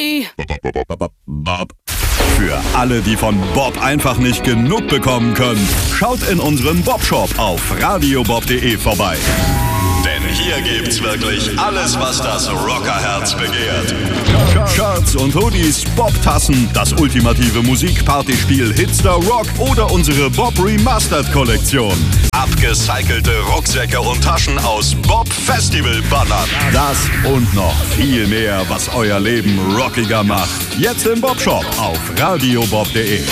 me. Bob. Für alle, die von Bob einfach nicht genug bekommen können, schaut in unserem Bob-Shop auf radiobob.de vorbei. Denn hier gibt's wirklich alles, was das Rockerherz begehrt. Shirts und Hoodies, Bob-Tassen, das ultimative Musikpartyspiel Hitster Rock oder unsere Bob Remastered-Kollektion. Abgecycelte Rucksäcke und Taschen aus Bob-Festival-Bannern. Das und noch viel mehr, was euer Leben rockiger macht. Jetzt im Bob-Shop auf radiobob.de.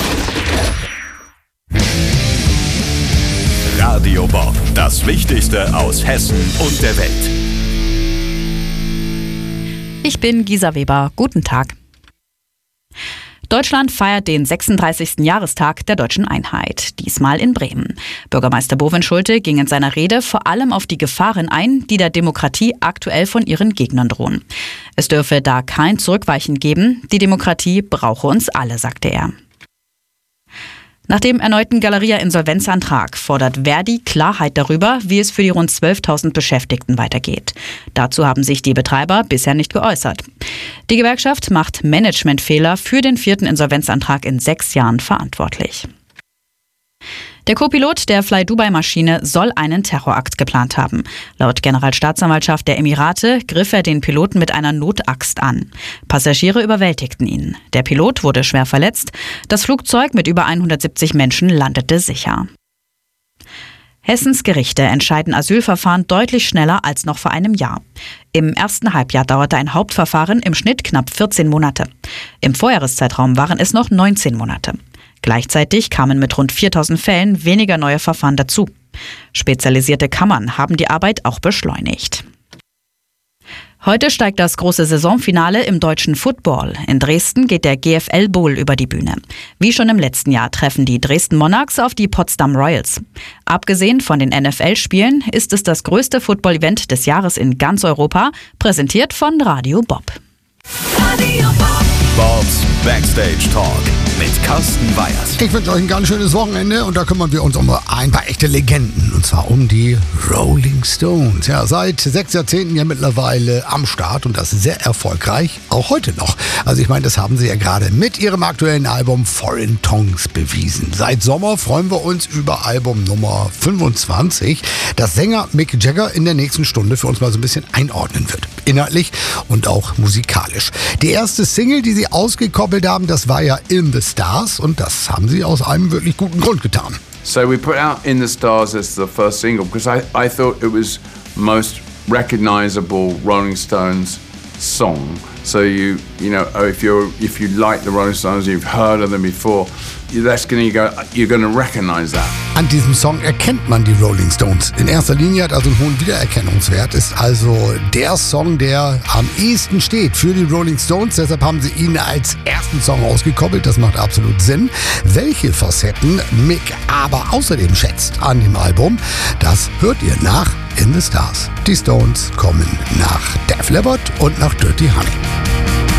Radio Bob, das Wichtigste aus Hessen und der Welt. Ich bin Gisa Weber. Guten Tag. Deutschland feiert den 36. Jahrestag der deutschen Einheit, diesmal in Bremen. Bürgermeister Bovin Schulte ging in seiner Rede vor allem auf die Gefahren ein, die der Demokratie aktuell von ihren Gegnern drohen. Es dürfe da kein Zurückweichen geben. Die Demokratie brauche uns alle, sagte er. Nach dem erneuten Galeria-Insolvenzantrag fordert Verdi Klarheit darüber, wie es für die rund 12.000 Beschäftigten weitergeht. Dazu haben sich die Betreiber bisher nicht geäußert. Die Gewerkschaft macht Managementfehler für den 4. Insolvenzantrag in 6 Jahren verantwortlich. Der Co-Pilot der Fly-Dubai-Maschine soll einen Terrorakt geplant haben. Laut Generalstaatsanwaltschaft der Emirate griff er den Piloten mit einer Notaxt an. Passagiere überwältigten ihn. Der Pilot wurde schwer verletzt. Das Flugzeug mit über 170 Menschen landete sicher. Hessens Gerichte entscheiden Asylverfahren deutlich schneller als noch vor einem Jahr. Im ersten Halbjahr dauerte ein Hauptverfahren im Schnitt knapp 14 Monate. Im Vorjahreszeitraum waren es noch 19 Monate. Gleichzeitig kamen mit rund 4.000 Fällen weniger neue Verfahren dazu. Spezialisierte Kammern haben die Arbeit auch beschleunigt. Heute steigt das große Saisonfinale im deutschen Football. In Dresden geht der GFL Bowl über die Bühne. Wie schon im letzten Jahr treffen die Dresden Monarchs auf die Potsdam Royals. Abgesehen von den NFL-Spielen ist es das größte Football-Event des Jahres in ganz Europa, präsentiert von Radio Bob. Radio Bob. Bobs Backstage Talk mit Carsten Weyers. Ich wünsche euch ein ganz schönes Wochenende und da kümmern wir uns um ein paar echte Legenden und zwar um die Rolling Stones. Ja, seit 6 Jahrzehnten ja mittlerweile am Start und das sehr erfolgreich, auch heute noch. Also ich meine, das haben sie ja gerade mit ihrem aktuellen Album Foreign Tongues bewiesen. Seit Sommer freuen wir uns über Album Nummer 25, das Sänger Mick Jagger in der nächsten Stunde für uns mal so ein bisschen einordnen wird. Inhaltlich und auch musikalisch. Die erste Single, die sie ausgekoppelt haben, das war ja In the Stars und das haben sie aus einem wirklich guten Grund getan. So we put out In the Stars as the first single because I thought it was most recognizable Rolling Stones song. So you know if you like the Rolling Stones, you've heard of them before, you're gonna recognize that. An diesem Song erkennt man die Rolling Stones. In erster Linie hat also einen hohen Wiedererkennungswert, ist also der Song, der am ehesten steht für die Rolling Stones. Deshalb haben sie ihn als ersten Song ausgekoppelt. Das macht absolut Sinn. Welche Facetten Mick aber außerdem schätzt an dem Album, das hört ihr nach In the Stars. Die Stones kommen nach Def Leppard und nach Dirty Honey.